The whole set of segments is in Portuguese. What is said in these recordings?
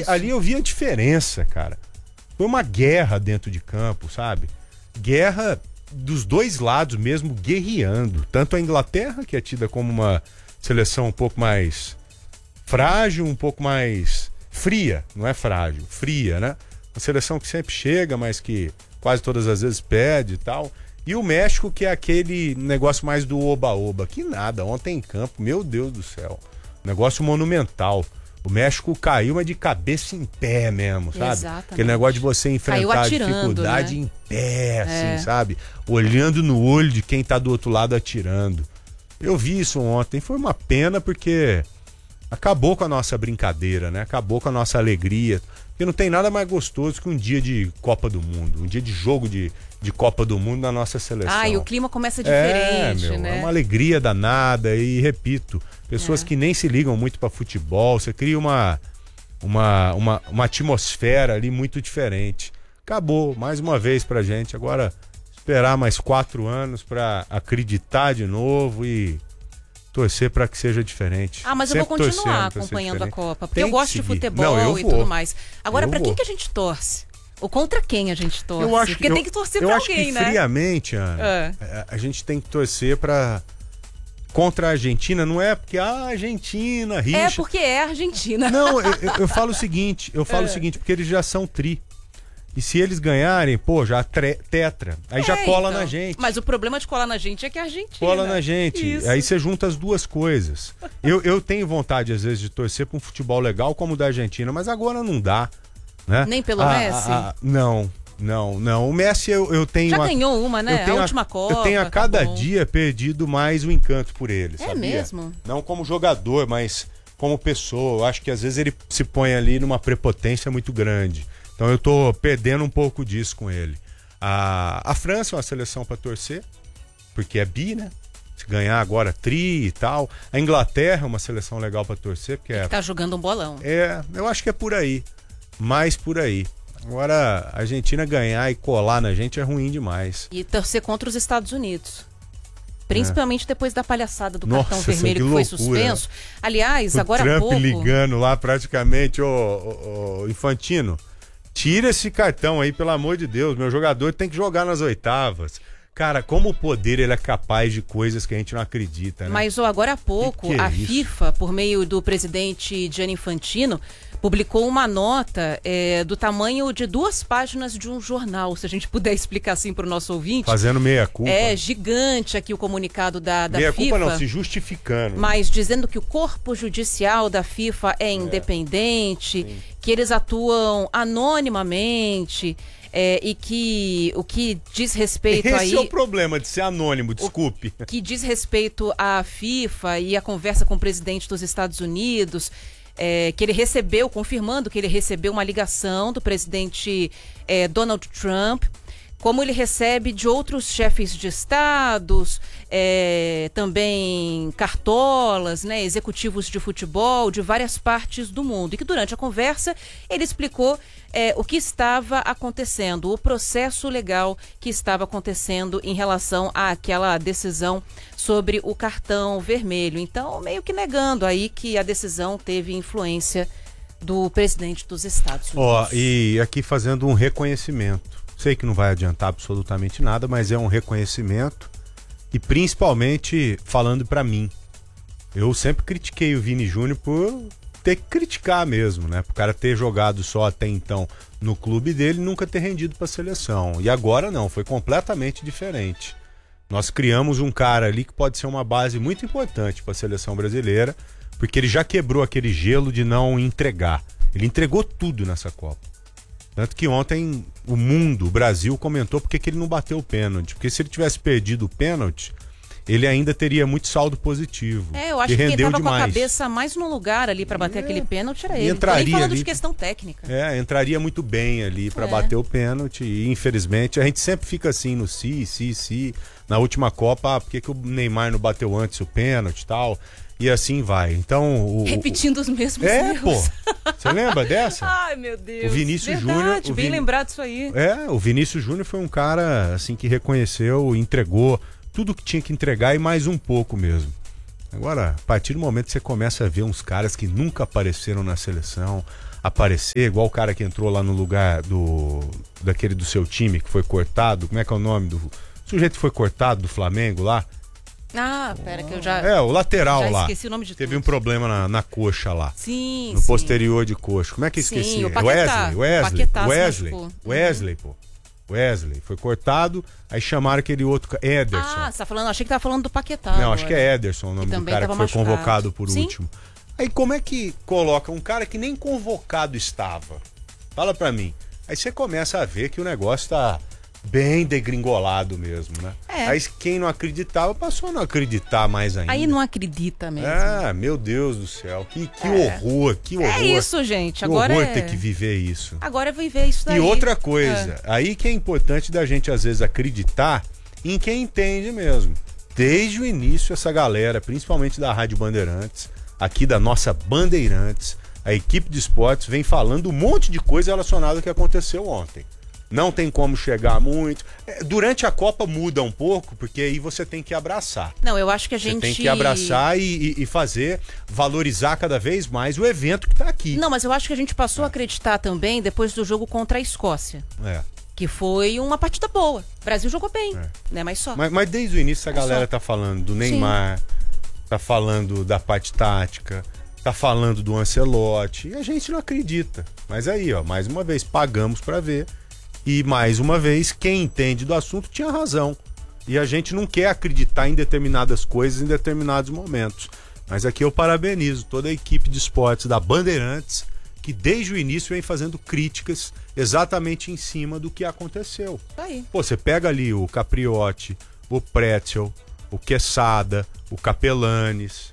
ali eu vi a diferença, cara. Foi uma guerra dentro de campo, sabe? Guerra dos dois lados mesmo, guerreando. Tanto a Inglaterra, que é tida como uma seleção um pouco mais frágil, um pouco mais fria, não é frágil, fria, né? Uma seleção que sempre chega, mas que quase todas as vezes perde e tal. E o México, que é aquele negócio mais do oba-oba. Que nada, ontem em campo, meu Deus do céu. Negócio monumental. O México caiu, mas de cabeça em pé mesmo, sabe? Exatamente. Aquele negócio de você enfrentar a dificuldade, né? Em pé, assim, sabe? Olhando no olho de quem tá do outro lado atirando. Eu vi isso ontem. Foi uma pena porque acabou com a nossa brincadeira, né? Acabou com a nossa alegria. Porque não tem nada mais gostoso que um dia de Copa do Mundo. Um dia de jogo de Copa do Mundo na nossa seleção. E o clima começa diferente, né? É uma alegria danada. E repito, pessoas que nem se ligam muito para futebol, você cria uma atmosfera ali muito diferente. Acabou, mais uma vez pra gente. Agora, esperar mais 4 anos para acreditar de novo e torcer para que seja diferente. Mas eu vou continuar acompanhando a Copa, porque eu gosto de futebol tudo mais. Agora, para quem que a gente torce? Ou contra quem a gente torce? Porque tem que torcer pra alguém, né? Friamente, Ana, a gente tem que torcer contra a Argentina. Não é porque a Argentina rixa. É porque é a Argentina. Não, eu falo o seguinte, porque eles já são tri. E se eles ganharem, já tetra. Aí já cola na gente. Mas o problema de colar na gente é que é a Argentina. Cola na gente. Isso. Aí você junta as duas coisas. Eu tenho vontade, às vezes, de torcer para um futebol legal como o da Argentina, mas agora não dá. Né? Nem pelo Messi? Não. O Messi eu tenho... Já ganhou uma, né? A última Copa. Eu tenho a cada dia perdido mais o encanto por ele, sabia? É mesmo? Não como jogador, mas como pessoa. Eu acho que às vezes ele se põe ali numa prepotência muito grande. Então eu tô perdendo um pouco disso com ele. A França é uma seleção para torcer, porque é bi, né? Se ganhar agora tri e tal. A Inglaterra é uma seleção legal para torcer, porque tá jogando um bolão. Eu acho que é por aí. Mais por aí. Agora, a Argentina ganhar e colar na gente é ruim demais. E torcer contra os Estados Unidos. Principalmente depois da palhaçada do cartão vermelho que foi suspenso. Aliás, agora há pouco... Trump ligando lá praticamente, ô Infantino, tira esse cartão aí, pelo amor de Deus. Meu jogador tem que jogar nas oitavas. Cara, como o poder ele é capaz de coisas que a gente não acredita, né? Mas agora há pouco, a FIFA, por meio do presidente Gianni Infantino, publicou uma nota do tamanho de 2 páginas de um jornal, se a gente puder explicar assim para o nosso ouvinte. Fazendo meia-culpa. É gigante aqui o comunicado da FIFA. Meia-culpa não, se justificando. Mas dizendo que o corpo judicial da FIFA é independente, que eles atuam anonimamente... e que o que diz respeito Esse é o problema de ser anônimo, desculpe. O que diz respeito à FIFA e a conversa com o presidente dos Estados Unidos, que ele recebeu, confirmando que ele recebeu uma ligação do presidente Donald Trump, como ele recebe de outros chefes de estados, também cartolas, né, executivos de futebol de várias partes do mundo. E que durante a conversa ele explicou o que estava acontecendo, o processo legal que estava acontecendo em relação àquela decisão sobre o cartão vermelho. Então, meio que negando aí que a decisão teve influência do presidente dos Estados Unidos. E aqui fazendo um reconhecimento. Sei que não vai adiantar absolutamente nada, mas é um reconhecimento e principalmente falando pra mim. Eu sempre critiquei o Vini Júnior por ter que criticar mesmo, né? Pro cara ter jogado só até então no clube dele e nunca ter rendido pra seleção. E agora não, foi completamente diferente. Nós criamos um cara ali que pode ser uma base muito importante pra seleção brasileira, porque ele já quebrou aquele gelo de não entregar. Ele entregou tudo nessa Copa. Tanto que ontem o Brasil comentou porque que ele não bateu o pênalti. Porque se ele tivesse perdido o pênalti, ele ainda teria muito saldo positivo. Eu acho que quem estava com a cabeça mais no lugar ali para bater aquele pênalti era ele. Entraria nem falando ali, de questão técnica. Entraria muito bem ali para bater o pênalti. E infelizmente a gente sempre fica assim no se. Na última Copa, por que o Neymar não bateu antes o pênalti e tal? E assim vai. Então, repetindo os mesmos erros. Você lembra dessa? Ai, meu Deus. O Vinícius Júnior. Bem lembrado disso aí. O Vinícius Júnior foi um cara assim que reconheceu, entregou tudo que tinha que entregar e mais um pouco mesmo. Agora, a partir do momento que você começa a ver uns caras que nunca apareceram na seleção, aparecer, igual o cara que entrou lá no lugar daquele do seu time que foi cortado. Como é que é o nome do sujeito que foi cortado do Flamengo lá? Ah, pera que eu já... o lateral já lá. esqueci o nome de Teve tudo. um problema na coxa lá. Sim, no posterior de coxa. Como é que eu Sim, esqueci? o Paquetá. Wesley. Foi cortado, aí chamaram aquele outro, Ederson. Ah, você tá falando, achei que tava falando do Paquetá. Não, acho que é Ederson o nome do cara que foi machucado. convocado por Sim. último. Aí como é que coloca um cara que nem convocado estava? Fala pra mim. Aí você começa a ver que o negócio tá bem degringolado mesmo, né? Aí quem não acreditava passou a não acreditar mais ainda. Aí não acredita mesmo. Ah, meu Deus do céu, que horror, que horror. É isso, gente. Que Agora horror ter que viver isso. Agora é viver isso daí. E outra coisa, aí que é importante da gente às vezes acreditar em quem entende mesmo. Desde o início essa galera, principalmente da Rádio Bandeirantes, aqui da nossa Bandeirantes, a equipe de esportes vem falando um monte de coisa relacionada ao que aconteceu ontem. Não tem como chegar muito. Durante a Copa muda um pouco, porque aí você tem que abraçar. Não, eu acho que a gente... Você tem que abraçar e fazer, valorizar cada vez mais o evento que tá aqui. Não, mas eu acho que a gente passou a acreditar também depois do jogo contra a Escócia. Que foi uma partida boa. O Brasil jogou bem, né? Mas só. Mas desde o início a galera tá falando do Neymar, tá falando da parte tática, tá falando do Ancelotti, e a gente não acredita. Mas aí, ó, mais uma vez, pagamos pra ver. E mais uma vez, quem entende do assunto tinha razão. E a gente não quer acreditar em determinadas coisas em determinados momentos. Mas aqui eu parabenizo toda a equipe de esportes da Bandeirantes, que desde o início vem fazendo críticas exatamente em cima do que aconteceu. Aí. Pô, você pega ali o Capriotti, o Pretzel, o Quesada, o Capelanes,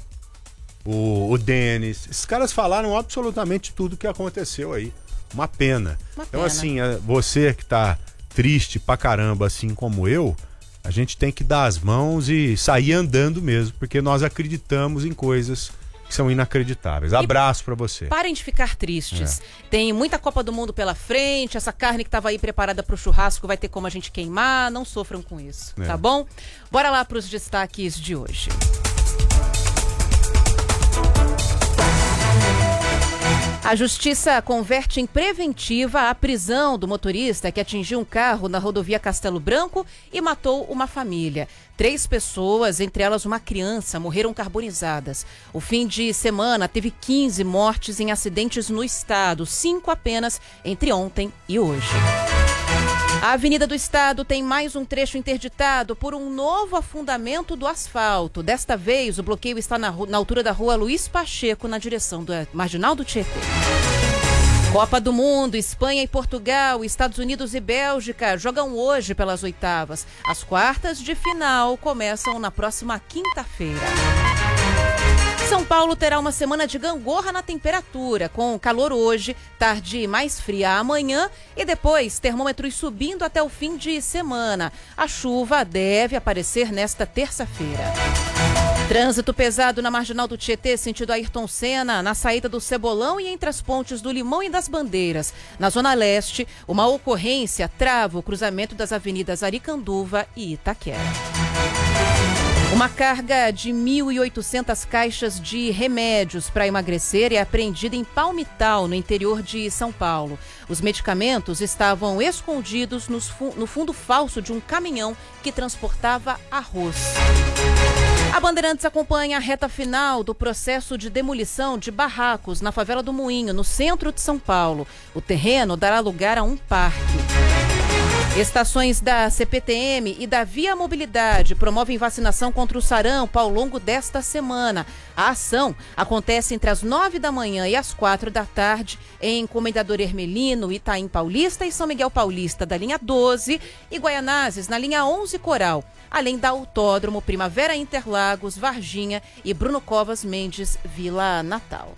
o Denis. Esses caras falaram absolutamente tudo o que aconteceu aí. Uma pena. Então, assim, você que tá triste pra caramba, assim como eu, a gente tem que dar as mãos e sair andando mesmo, porque nós acreditamos em coisas que são inacreditáveis. Abraço pra você. Parem de ficar tristes. Tem muita Copa do Mundo pela frente, essa carne que tava aí preparada pro churrasco vai ter como a gente queimar, não sofram com isso, tá bom? Bora lá pros destaques de hoje. A Justiça converte em preventiva a prisão do motorista que atingiu um carro na rodovia Castelo Branco e matou uma família. 3 pessoas, entre elas uma criança, morreram carbonizadas. O fim de semana teve 15 mortes em acidentes no estado, 5 apenas entre ontem e hoje. A Avenida do Estado tem mais um trecho interditado por um novo afundamento do asfalto. Desta vez, o bloqueio está na altura da rua Luiz Pacheco, na direção da Marginal do Tietê. Copa do Mundo, Espanha e Portugal, Estados Unidos e Bélgica jogam hoje pelas oitavas. As quartas de final começam na próxima quinta-feira. São Paulo terá uma semana de gangorra na temperatura, com calor hoje, tarde mais fria amanhã e depois termômetros subindo até o fim de semana. A chuva deve aparecer nesta terça-feira. Trânsito pesado na Marginal do Tietê, sentido Ayrton Senna, na saída do Cebolão e entre as pontes do Limão e das Bandeiras. Na Zona Leste, uma ocorrência trava o cruzamento das avenidas Aricanduva e Itaquera. Uma carga de 1.800 caixas de remédios para emagrecer é apreendida em Palmital, no interior de São Paulo. Os medicamentos estavam escondidos no fundo falso de um caminhão que transportava arroz. A Bandeirantes acompanha a reta final do processo de demolição de barracos na favela do Moinho, no centro de São Paulo. O terreno dará lugar a um parque. Estações da CPTM e da Via Mobilidade promovem vacinação contra o sarampo ao longo desta semana. A ação acontece entre as 9 da manhã e as 4 da tarde em Comendador Hermelino, Itaim Paulista e São Miguel Paulista, da linha 12, e Guaianazes, na linha 11 Coral, além da Autódromo, Primavera Interlagos, Varginha e Bruno Covas Mendes, Vila Natal.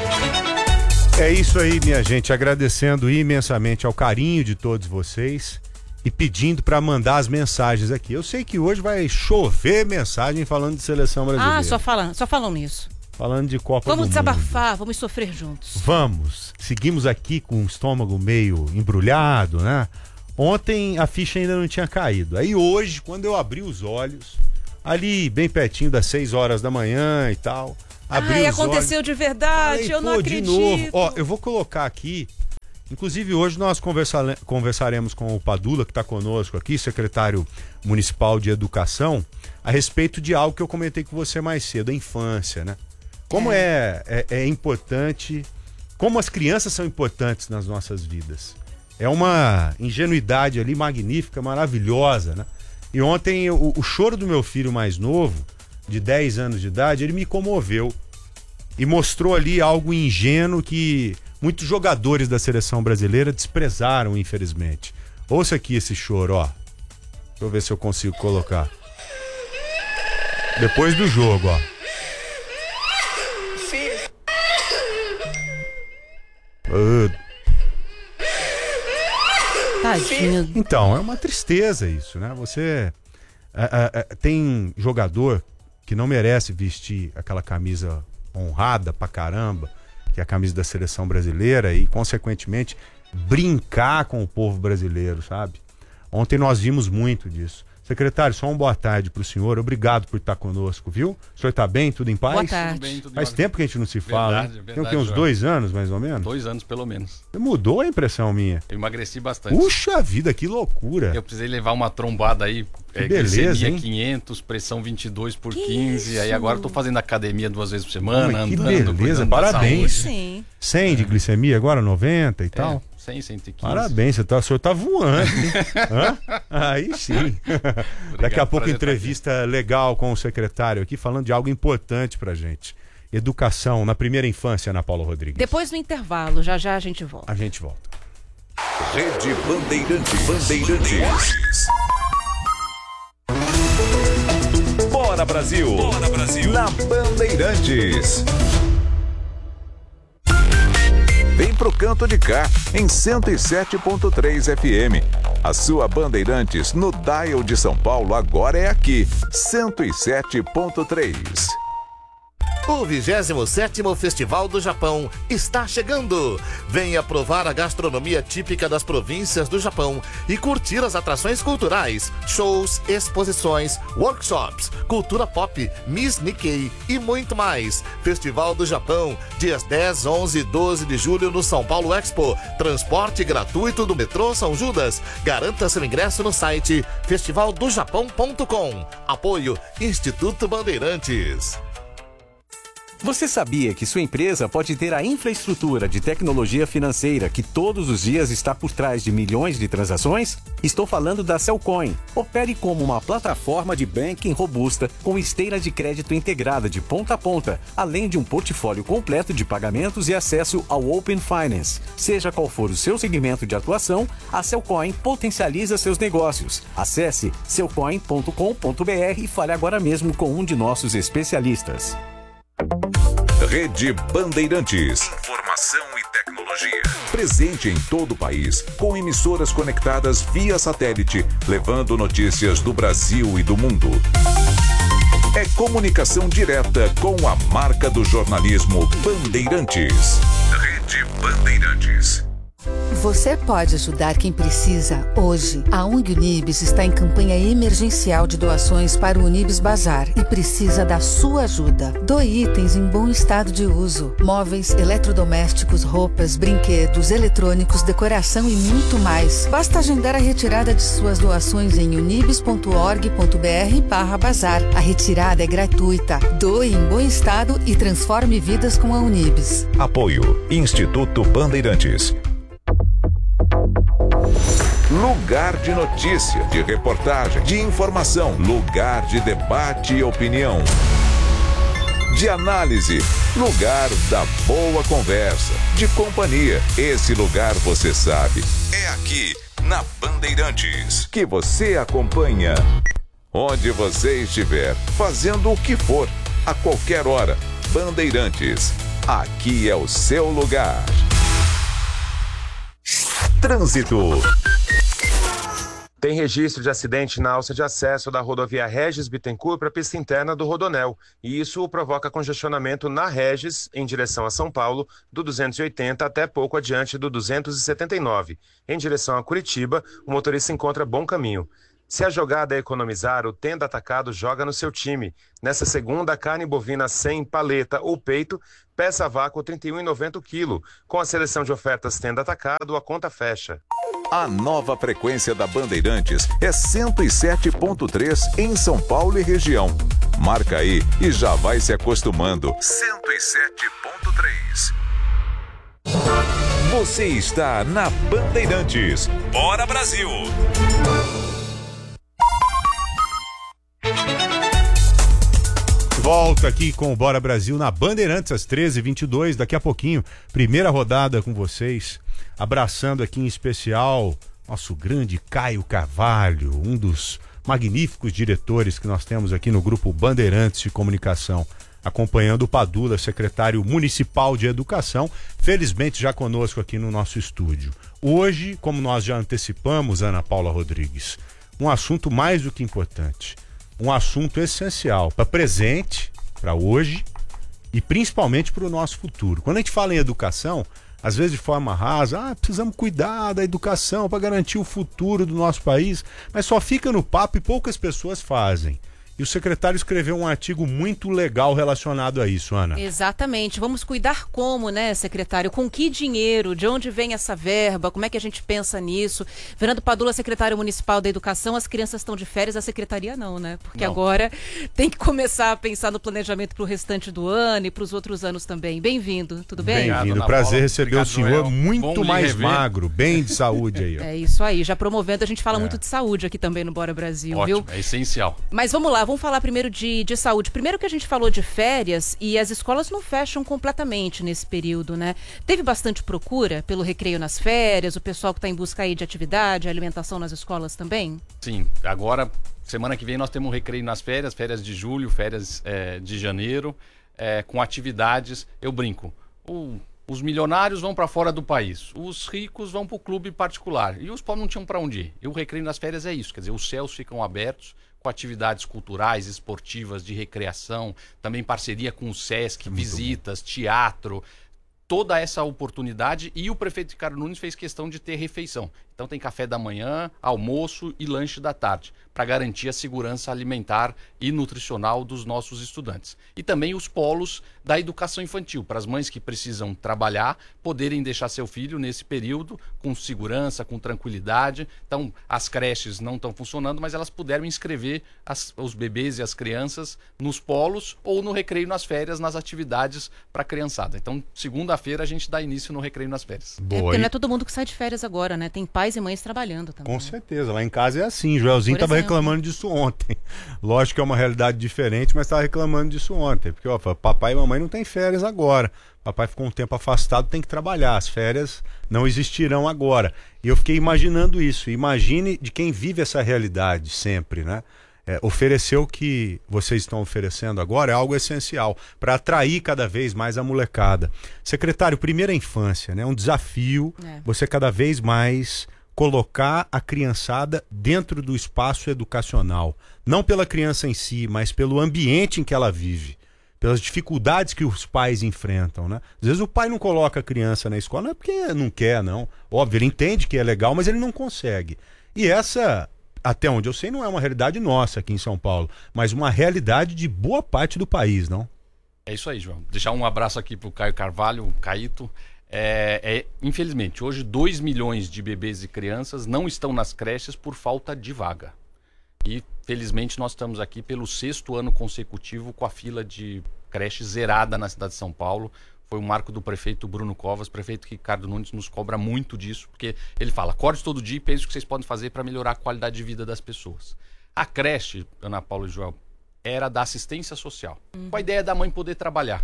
É isso aí, minha gente, agradecendo imensamente ao carinho de todos vocês e pedindo para mandar as mensagens aqui. Eu sei que hoje vai chover mensagem falando de seleção brasileira. Só falam nisso. Falando de Copa do Mundo. Vamos desabafar, vamos sofrer juntos. Vamos. Seguimos aqui com o estômago meio embrulhado, né? Ontem a ficha ainda não tinha caído. Aí hoje, quando eu abri os olhos, ali bem pertinho das 6 horas da manhã e tal, abri os aconteceu olhos. de verdade, Falei, eu não pô, acredito. de novo. Ó, eu vou colocar aqui. Inclusive, hoje nós conversaremos com o Padula, que está conosco aqui, secretário municipal de educação, a respeito de algo que eu comentei com você mais cedo, a infância, né? Como é importante, como as crianças são importantes nas nossas vidas. É uma ingenuidade ali magnífica, maravilhosa, né? E ontem o choro do meu filho mais novo, de 10 anos de idade, ele me comoveu e mostrou ali algo ingênuo que muitos jogadores da seleção brasileira desprezaram, infelizmente. Ouça aqui esse choro, ó. Deixa eu ver se eu consigo colocar. Depois do jogo, ó. Tadinho. Então, é uma tristeza isso, né? Você tem jogador que não merece vestir aquela camisa honrada pra caramba, que é a camisa da seleção brasileira, e consequentemente brincar com o povo brasileiro, sabe? Ontem nós vimos muito disso. Secretário, só uma boa tarde pro senhor, obrigado por estar conosco, viu? O senhor tá bem, tudo em paz? Boa tarde. Tudo bem, tudo Faz em tempo que a gente não se fala, Verdade, né? verdade, Tem o quê, uns João. 2 anos, mais ou menos? 2 anos, pelo menos. Mudou a impressão minha. Eu emagreci bastante. Puxa vida, que loucura. Eu precisei levar uma trombada aí. beleza, glicemia hein? 500, pressão 22 por Que 15. isso? Aí agora eu tô fazendo academia 2 vezes por semana, Mas que andando, beleza, cuidando da parabéns. saúde. Sim. 100 de glicemia, agora 90 e tal. 100, 115. Parabéns, o senhor tá voando, hein? Hã? Aí sim. Daqui a pouco prazer entrevista legal com o secretário aqui, falando de algo importante pra gente. Educação na primeira infância, Ana Paula Rodrigues. Depois do intervalo, já já a gente volta. A gente volta. Rede Bandeirantes. Bora Brasil! Bora Brasil! Na Bandeirantes. Vem pro canto de cá, em 107.3 FM. A sua Bandeirantes no dial de São Paulo agora é aqui, 107.3. O 27º Festival do Japão está chegando. Venha provar a gastronomia típica das províncias do Japão e curtir as atrações culturais, shows, exposições, workshops, cultura pop, Miss Nikkei e muito mais. Festival do Japão, dias 10, 11 e 12 de julho no São Paulo Expo. Transporte gratuito do metrô São Judas. Garanta seu ingresso no site festivaldojapão.com. Apoio Instituto Bandeirantes. Você sabia que sua empresa pode ter a infraestrutura de tecnologia financeira que todos os dias está por trás de milhões de transações? Estou falando da Cellcoin. Opere como uma plataforma de banking robusta com esteira de crédito integrada de ponta a ponta, além de um portfólio completo de pagamentos e acesso ao Open Finance. Seja qual for o seu segmento de atuação, a Cellcoin potencializa seus negócios. Acesse cellcoin.com.br e fale agora mesmo com um de nossos especialistas. Rede Bandeirantes. Informação e tecnologia. Presente em todo o país, com emissoras conectadas via satélite, levando notícias do Brasil e do mundo. É comunicação direta com a marca do jornalismo Bandeirantes. Rede Bandeirantes. Você pode ajudar quem precisa hoje. A ONG Unibis está em campanha emergencial de doações para o Unibis Bazar e precisa da sua ajuda. Doe itens em bom estado de uso: móveis, eletrodomésticos, roupas, brinquedos, eletrônicos, decoração e muito mais. Basta agendar a retirada de suas doações em unibis.org.br/bazar. A retirada é gratuita. Doe em bom estado e transforme vidas com a Unibis. Apoio Instituto Bandeirantes. Lugar de notícia, de reportagem, de informação. Lugar de debate e opinião. De análise. Lugar da boa conversa. De companhia. Esse lugar você sabe. É aqui, na Bandeirantes, que você acompanha. Onde você estiver, fazendo o que for, a qualquer hora. Bandeirantes. Aqui é o seu lugar. Trânsito. Tem registro de acidente na alça de acesso da rodovia Regis Bittencourt para a pista interna do Rodonel. E isso provoca congestionamento na Regis, em direção a São Paulo, do 280 até pouco adiante do 279. Em direção a Curitiba, o motorista encontra bom caminho. Se a jogada é economizar, o Tenda Atacado joga no seu time. Nessa segunda, carne bovina sem paleta ou peito, peça a vácuo R$ 31,90 o quilo. Com a seleção de ofertas Tenda Atacado, a conta fecha. A nova frequência da Bandeirantes é 107.3 em São Paulo e região. Marca aí e já vai se acostumando. 107.3. Você está na Bandeirantes. Bora, Brasil! Volta aqui com o Bora Brasil na Bandeirantes às 13h22. Daqui a pouquinho, primeira rodada com vocês. Abraçando aqui em especial nosso grande Caio Carvalho, um dos magníficos diretores que nós temos aqui no grupo Bandeirantes de Comunicação. Acompanhando o Padula, secretário municipal de Educação, felizmente já conosco aqui no nosso estúdio. Hoje, como nós já antecipamos, Ana Paula Rodrigues, um assunto mais do que importante. Um assunto essencial para presente, para hoje e principalmente para o nosso futuro. Quando a gente fala em educação, às vezes de forma rasa, precisamos cuidar da educação para garantir o futuro do nosso país, mas só fica no papo e poucas pessoas fazem. E o secretário escreveu um artigo muito legal relacionado a isso, Ana. Exatamente. Vamos cuidar como, né, secretário? Com que dinheiro? De onde vem essa verba? Como é que a gente pensa nisso? Fernando Padula, secretário municipal da Educação, as crianças estão de férias, a secretaria não, né? Porque não. Agora tem que começar a pensar no planejamento para o restante do ano e para os outros anos também. Bem-vindo, tudo bem? Bem-vindo. Prazer receber o senhor muito mais magro, bem de saúde aí. Ó. É isso aí. Já promovendo, a gente fala muito de saúde aqui também no Bora Brasil, ótimo, viu? É essencial. Mas vamos lá. Vamos falar primeiro de saúde. Primeiro que a gente falou de férias e as escolas não fecham completamente nesse período, né? Teve bastante procura pelo recreio nas férias, o pessoal que está em busca aí de atividade, alimentação nas escolas também? Sim, agora, semana que vem nós temos um recreio nas férias, férias de julho, férias de janeiro, com atividades, eu brinco, os milionários vão para fora do país, os ricos vão para o clube particular e os pobres não tinham para onde ir. E o recreio nas férias é isso, quer dizer, os céus ficam abertos, com atividades culturais, esportivas, de recreação, também parceria com o SESC, visitas, teatro, toda essa oportunidade. E o prefeito Ricardo Nunes fez questão de ter refeição. Então tem café da manhã, almoço e lanche da tarde, para garantir a segurança alimentar e nutricional dos nossos estudantes. E também os polos da educação infantil, para as mães que precisam trabalhar, poderem deixar seu filho nesse período com segurança, com tranquilidade. Então as creches não estão funcionando, mas elas puderam inscrever os bebês e as crianças nos polos ou no recreio nas férias, nas atividades para a criançada. Então segunda-feira a gente dá início no recreio nas férias. Boa, porque não é todo mundo que sai de férias agora, né? Tem pais e mães trabalhando também. Com certeza, lá em casa é assim. Joelzinho estava reclamando disso ontem. Lógico que é uma realidade diferente, mas estava reclamando disso ontem. Porque ó, papai e mamãe não tem férias agora. Papai ficou um tempo afastado, tem que trabalhar. As férias não existirão agora. E eu fiquei imaginando isso. Imagine de quem vive essa realidade sempre, né? Oferecer o que vocês estão oferecendo agora é algo essencial para atrair cada vez mais a molecada. Secretário, primeira infância, né? Um desafio você cada vez mais colocar a criançada dentro do espaço educacional. Não pela criança em si, mas pelo ambiente em que ela vive. Pelas dificuldades que os pais enfrentam, né? Às vezes o pai não coloca a criança na escola, não é porque não quer, não. Óbvio, ele entende que é legal, mas ele não consegue. E essa, até onde eu sei, não é uma realidade nossa aqui em São Paulo, mas uma realidade de boa parte do país, não? É isso aí, João. Deixar um abraço aqui pro Caio Carvalho, o Caíto. Infelizmente, hoje 2 milhões de bebês e crianças não estão nas creches por falta de vaga. E, felizmente, nós estamos aqui pelo 6º ano consecutivo com a fila de creche zerada na cidade de São Paulo. Foi um marco do prefeito Bruno Covas. O prefeito Ricardo Nunes nos cobra muito disso, porque ele fala, acorde todo dia e pense o que vocês podem fazer para melhorar a qualidade de vida das pessoas. A creche, Ana Paula e Joel, era da assistência social, com a ideia da mãe poder trabalhar.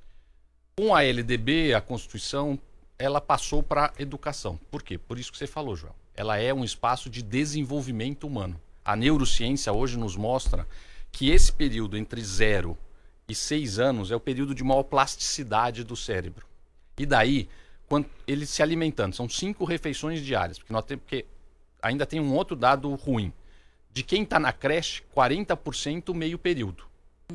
Com a LDB, a Constituição, ela passou para a educação. Por quê? Por isso que você falou, Joel. Ela é um espaço de desenvolvimento humano. A neurociência hoje nos mostra que esse período entre 0 e 6 anos é o período de maior plasticidade do cérebro. E daí, quando ele se alimentando, são 5 refeições diárias, porque ainda tem um outro dado ruim. De quem está na creche, 40% meio período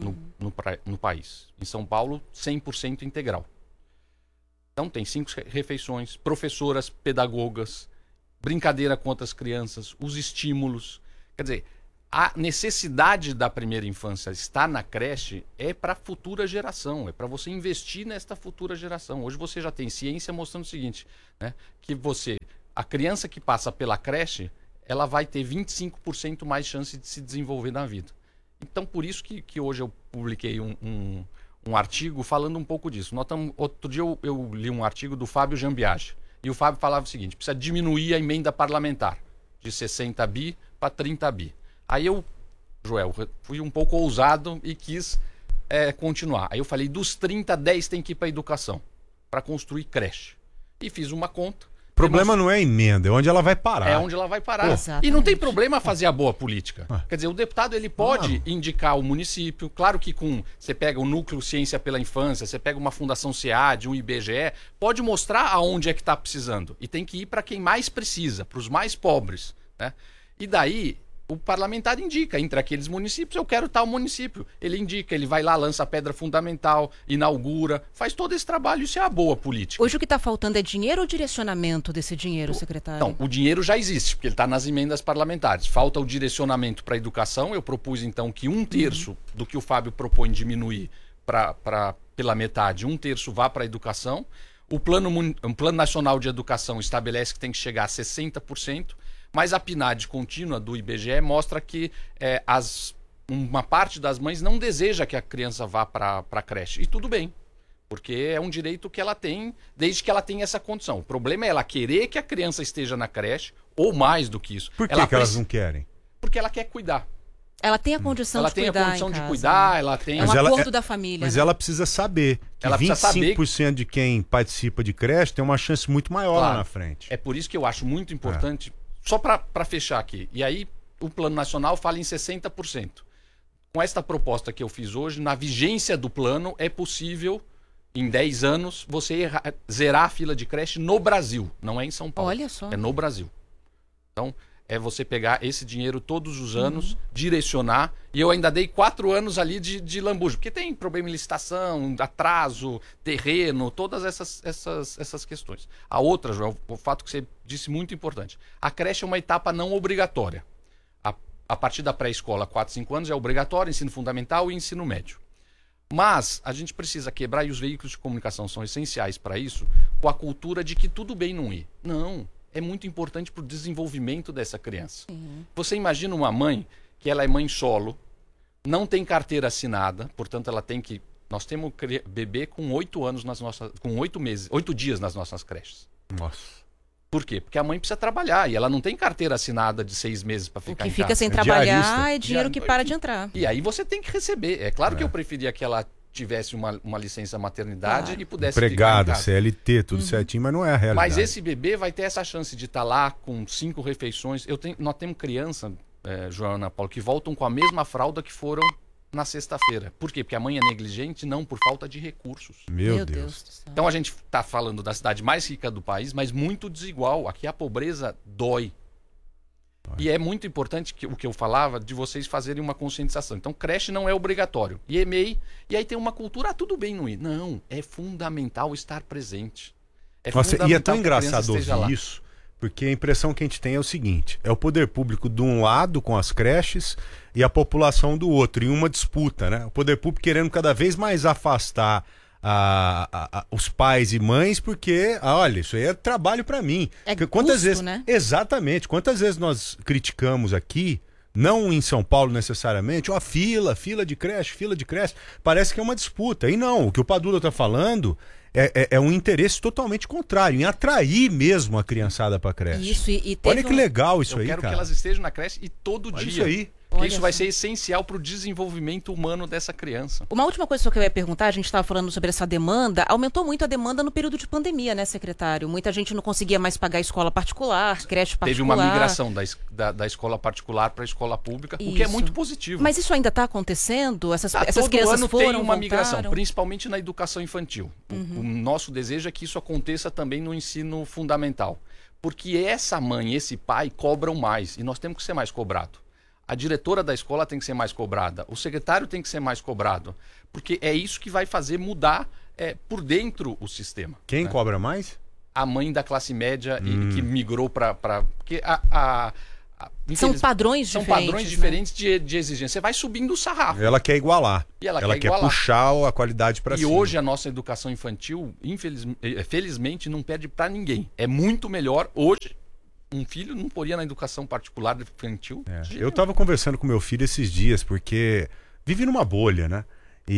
no país. Em São Paulo, 100% integral. Então tem 5 refeições, professoras, pedagogas, brincadeira com outras crianças, os estímulos. Quer dizer, a necessidade da primeira infância estar na creche é para a futura geração, é para você investir nesta futura geração. Hoje você já tem ciência mostrando o seguinte, né? Que a criança que passa pela creche, ela vai ter 25% mais chance de se desenvolver na vida. Então, por isso que hoje eu publiquei um artigo falando um pouco disso. Outro dia eu li um artigo do Fábio Jambiage, e o Fábio falava o seguinte: precisa diminuir a emenda parlamentar de 60 bi para 30 bi. Aí eu, Joel, fui um pouco ousado e quis continuar. Aí eu falei, dos 30, 10 tem que ir para a educação, para construir creche. E fiz uma conta. O problema não é a emenda, é onde ela vai parar. É onde ela vai parar. E não tem problema fazer a boa política. Quer dizer, o deputado ele pode indicar o município. Claro que você pega o Núcleo Ciência pela Infância, você pega uma Fundação SEAD, um IBGE, pode mostrar aonde é que está precisando. E tem que ir para quem mais precisa, para os mais pobres, né? E daí o parlamentar indica, entre aqueles municípios, eu quero tal município. Ele indica, ele vai lá, lança a pedra fundamental, inaugura, faz todo esse trabalho. Isso é a boa política. Hoje o que está faltando é dinheiro ou direcionamento desse dinheiro, secretário? Não, o dinheiro já existe, porque ele está nas emendas parlamentares. Falta o direcionamento para a educação. Eu propus, então, que 1/3 do que o Fábio propõe diminuir pela metade, 1/3 vá para a educação. O Plano Nacional de Educação estabelece que tem que chegar a 60%. Mas a PNAD contínua do IBGE mostra que uma parte das mães não deseja que a criança vá para a creche. E tudo bem, porque é um direito que ela tem, desde que ela tenha essa condição. O problema é ela querer que a criança esteja na creche, ou mais do que isso. Por que elas não querem? Porque ela quer cuidar. Ela tem a condição de cuidar. Ela tem a condição de cuidar, ela tem... É um acordo da família. Mas né? ela precisa saber que ela 25% de quem participa de creche tem uma chance muito maior lá na frente. É por isso que eu acho muito importante... Só para fechar aqui, e aí o Plano Nacional fala em 60%. Com esta proposta que eu fiz hoje, na vigência do plano, é possível, em 10 anos, você zerar a fila de creche no Brasil. Não é em São Paulo. Olha só. É no Brasil. Então, é você pegar esse dinheiro todos os anos, direcionar, e eu ainda dei 4 anos ali de lambujo, porque tem problema em licitação, atraso, terreno, todas essas questões. A outra, Joel, o fato que você disse muito importante, a creche é uma etapa não obrigatória. A partir da pré-escola, 4, 5 anos, é obrigatório, ensino fundamental e ensino médio. Mas a gente precisa quebrar, e os veículos de comunicação são essenciais para isso, com a cultura de que tudo bem não ir. Não. É muito importante para o desenvolvimento dessa criança. Você imagina uma mãe que ela é mãe solo, não tem carteira assinada, portanto ela tem que... Nós temos bebê com 8 anos com 8 dias nas nossas creches. Nossa. Por quê? Porque a mãe precisa trabalhar e ela não tem carteira assinada de 6 meses para ficar em casa. O que fica sem trabalhar é dinheiro que para de entrar. E aí você tem que receber. É claro que eu preferia que ela tivesse uma licença maternidade e pudesse empregada, ficar em casa. CLT, tudo certinho, mas não é a realidade. Mas esse bebê vai ter essa chance de estar lá com 5 refeições. Nós temos criança, Joana, Paulo, que voltam com a mesma fralda que foram na sexta-feira. Por quê? Porque a mãe é negligente? Não, por falta de recursos. Meu Deus do céu. Então a gente está falando da cidade mais rica do país, mas muito desigual. Aqui a pobreza dói. E é muito importante o que eu falava de vocês fazerem uma conscientização. Então, creche não é obrigatório. E EMEI, e aí tem uma cultura, tudo bem não ir. Não, é fundamental estar presente. E é tão engraçado ouvir isso, porque a impressão que a gente tem é o seguinte, é o poder público de um lado com as creches e a população do outro, em uma disputa, né? O poder público querendo cada vez mais afastar os pais e mães, porque, olha, isso aí é trabalho para mim. Quantas vezes, né? Exatamente. Quantas vezes nós criticamos aqui, não em São Paulo necessariamente, fila de creche, parece que é uma disputa. E não, o que o Padula tá falando é um interesse totalmente contrário, em atrair mesmo a criançada para creche. Isso, olha que legal isso aí, cara. Eu quero que elas estejam na creche e todo dia. Isso aí. Porque isso vai ser essencial para o desenvolvimento humano dessa criança. Uma última coisa que eu ia perguntar, a gente estava falando sobre essa demanda, aumentou muito a demanda no período de pandemia, né, secretário? Muita gente não conseguia mais pagar escola particular, creche particular. Teve uma migração da escola particular para a escola pública, o que é muito positivo. Mas isso ainda está acontecendo? Essas todo crianças ano foram, tem uma voltaram? migração, principalmente na educação infantil. O nosso desejo é que isso aconteça também no ensino fundamental. Porque essa mãe, esse pai cobram mais, e nós temos que ser mais cobrado. A diretora da escola tem que ser mais cobrada. O secretário tem que ser mais cobrado. Porque é isso que vai fazer mudar por dentro o sistema. Quem cobra mais? A mãe da classe média que migrou para... Porque a São padrões diferentes. São padrões diferentes de exigência. Você vai subindo o sarrafo. Ela quer igualar. E ela quer igualar. Puxar a qualidade para cima. E hoje a nossa educação infantil, felizmente, não perde para ninguém. É muito melhor. Hoje, um filho não poria na educação particular infantil. Eu estava conversando com meu filho esses dias, porque vive numa bolha, né?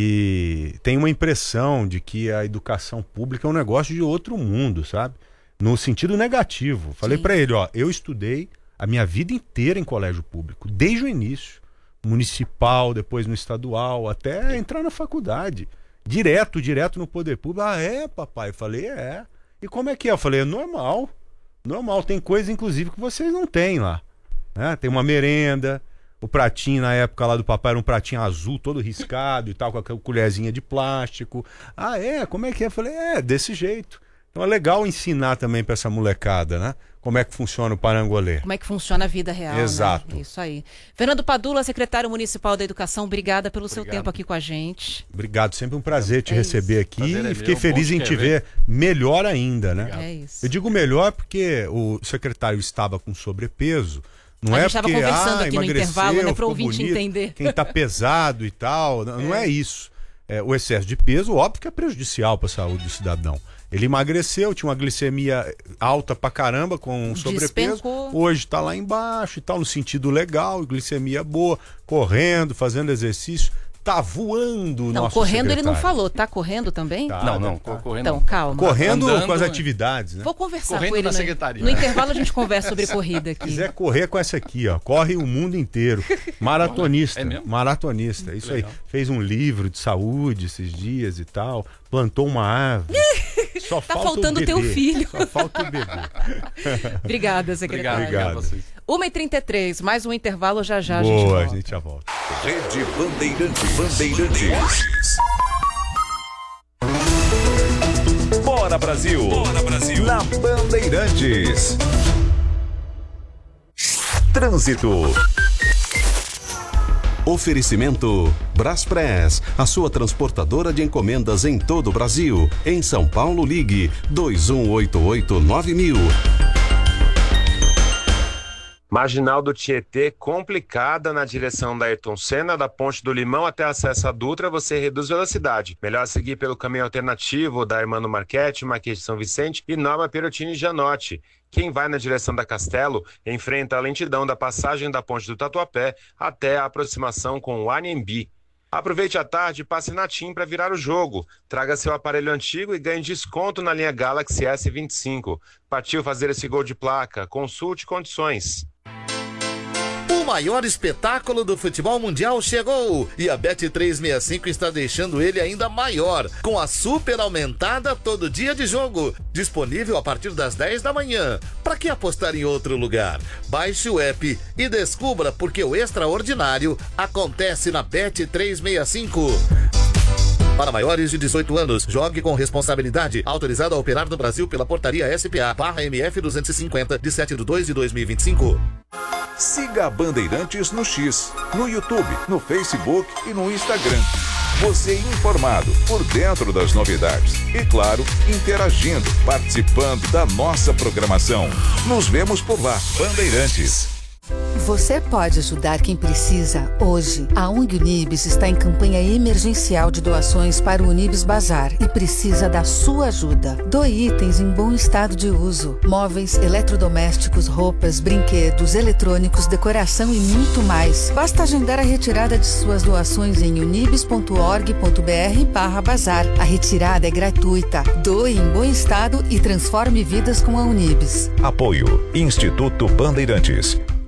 E tem uma impressão de que a educação pública é um negócio de outro mundo, sabe? No sentido negativo. Falei para ele, eu estudei a minha vida inteira em colégio público, desde o início. Municipal, depois no estadual, até entrar na faculdade. Direto no poder público. Ah, é, papai? Eu falei, é. E como é que é? Eu falei, é normal. Normal. Tem coisa, inclusive, que vocês não têm lá. Né? Tem uma merenda. O pratinho, na época lá do papai, era um pratinho azul, todo riscado e tal, com aquela colherzinha de plástico. Ah, é? Como é que é? Eu falei, desse jeito. Então é legal ensinar também para essa molecada, né? Como é que funciona o parangolê. Como é que funciona a vida real, Exato. Né? Isso aí. Fernando Padula, secretário municipal da Educação, obrigada pelo seu tempo aqui com a gente. Obrigado, sempre um prazer te receber aqui e fiquei meu. feliz em te ver melhor ainda, né? É isso. Eu digo melhor porque o secretário estava com sobrepeso. Não a é gente estava porque conversando aqui no intervalo, né, para o ouvinte bonito, entender. Quem está pesado e tal, não é isso. O excesso de peso, óbvio que é prejudicial para a saúde do cidadão. Ele emagreceu, tinha uma glicemia alta pra caramba com sobrepeso. Despencou. Hoje tá lá embaixo e tal, no sentido legal, glicemia boa, correndo, fazendo exercício. Tá voando o nosso correndo secretário. ele não falou. Tá correndo também? Tá, Não, tá. correndo. Então, calma. Correndo Andando, com as atividades, né? Vou conversar Correndo com ele na secretaria. no intervalo a gente conversa sobre corrida aqui. Se quiser correr com essa aqui, ó. Corre o mundo inteiro. Maratonista. É mesmo? Maratonista. Isso aí. Fez um livro de saúde esses dias e tal. Plantou uma árvore. Só Tá falta faltando o teu bebê. filho. Só falta o bebê. Obrigada, secretário. Obrigado. a vocês. 1h33, mais um intervalo, já a gente Boa, a volta. gente já volta. Rede Bandeirantes. Bora Brasil! Na Bandeirantes. Trânsito. Oferecimento Braspress, a sua transportadora de encomendas em todo o Brasil. Em São Paulo, ligue 2188-9000. Marginal do Tietê complicada na direção da Ayrton Senna, da Ponte do Limão até acesso à Dutra, você reduz velocidade. Melhor seguir pelo caminho alternativo da Hermano Marchetti, Marquês de São Vicente e Norma Perotini Gianotti. Quem vai na direção da Castelo enfrenta a lentidão da passagem da Ponte do Tatuapé até a aproximação com o Anhembi. Aproveite a tarde e passe na TIM para virar o jogo. Traga seu aparelho antigo e ganhe desconto na linha Galaxy S25. Partiu fazer esse gol de placa. Consulte condições. O maior espetáculo do futebol mundial chegou e a Bet365 está deixando ele ainda maior, com a super aumentada todo dia de jogo, disponível a partir das 10 da manhã. Para que apostar em outro lugar? Baixe o app e descubra porque o extraordinário acontece na Bet365. Para maiores de 18 anos, jogue com responsabilidade. Autorizado a operar no Brasil pela portaria SPA/MF 250 de 7/2/2025. Siga a Bandeirantes no X, no YouTube, no Facebook e no Instagram. Você informado, por dentro das novidades. E claro, interagindo, participando da nossa programação. Nos vemos por lá. Bandeirantes. Você pode ajudar quem precisa hoje. A ONG Unibis está em campanha emergencial de doações para o Unibis Bazar e precisa da sua ajuda. Doe itens em bom estado de uso: móveis, eletrodomésticos, roupas, brinquedos, eletrônicos, decoração e muito mais. Basta agendar a retirada de suas doações em unibis.org.br/bazar. A retirada é gratuita. Doe em bom estado e transforme vidas com a Unibis. Apoio Instituto Bandeirantes.